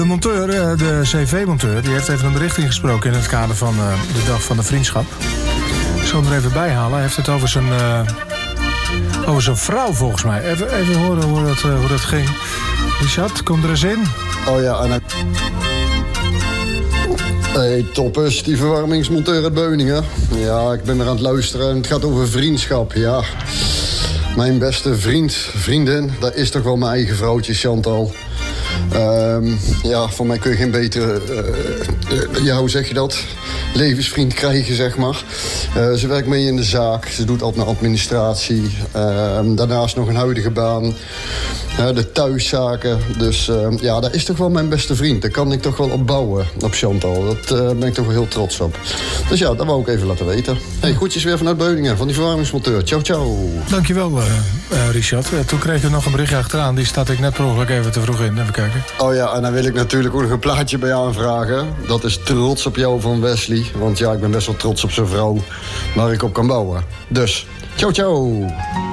De monteur, de CV-monteur, die heeft even een bericht ingesproken in het kader van de Dag van de Vriendschap. Ik zal hem er even bij halen. Hij heeft het over zijn vrouw, volgens mij. Even horen hoe dat ging. Richard, kom er eens in. Oh ja, en hey, toppers, die verwarmingsmonteur uit Beuningen. Ja, ik ben er aan het luisteren. Het gaat over vriendschap, ja. Mijn beste vriendin, dat is toch wel mijn eigen vrouwtje, Chantal. Ja, van mij kun je geen betere, ja, hoe zeg je dat? Levensvriend krijgen, zeg maar. Ze werkt mee in de zaak, ze doet altijd naar administratie. Daarnaast nog een huidige baan. De thuiszaken. Dus ja, dat is toch wel mijn beste vriend. Daar kan ik toch wel op bouwen, op Chantal. Daar ben ik toch wel heel trots op. Dus ja, dat wou ik even laten weten. Hey, groetjes weer vanuit Beuningen, van die verwarmingsmonteur. Ciao, ciao. Dankjewel, Richard. Toen kreeg er nog een berichtje achteraan. Die staat ik net per ongeluk even te vroeg in. Even kijken. Oh ja, en dan wil ik natuurlijk ook nog een plaatje bij aanvragen. Dat is Trots op jou van Wesley. Want ja, ik ben best wel trots op zijn vrouw waar ik op kan bouwen. Dus, ciao, ciao.